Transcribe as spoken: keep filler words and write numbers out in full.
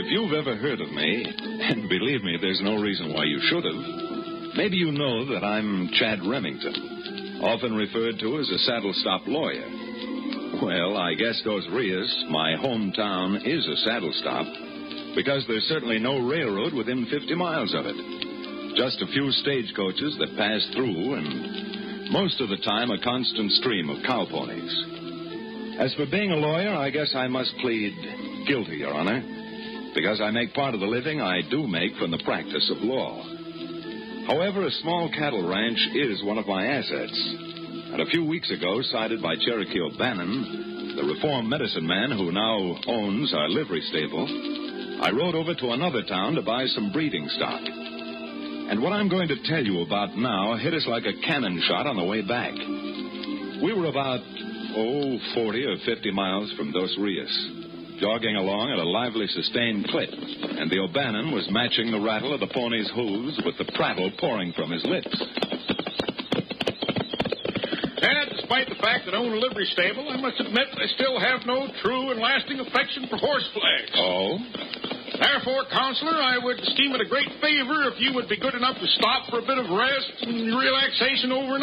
If you've ever heard of me, and believe me, there's no reason why you should have, maybe you know that I'm Chad Remington, often referred to as a saddle-stop lawyer. Well, I guess Dos Rios, my hometown, is a saddle-stop, because there's certainly no railroad within fifty miles of it. Just a few stagecoaches that pass through, and most of the time a constant stream of cow ponies. As for being a lawyer, I guess I must plead guilty, Your Honor, because I make part of the living I do make from the practice of law. However, a small cattle ranch is one of my assets. And a few weeks ago, cited by Cherokee O'Bannon, the reformed medicine man who now owns our livery stable, I rode over to another town to buy some breeding stock. And what I'm going to tell you about now hit us like a cannon shot on the way back. We were about, oh, forty or fifty miles from Dos Rios, jogging along at a lively, sustained clip, and the O'Bannon was matching the rattle of the pony's hooves with the prattle pouring from his lips. And despite the fact that I own a livery stable, I must admit I still have no true and lasting affection for horse flags. Oh? Therefore, Counselor, I would esteem it a great favor if you would be good enough to stop for a bit of rest and relaxation overnight.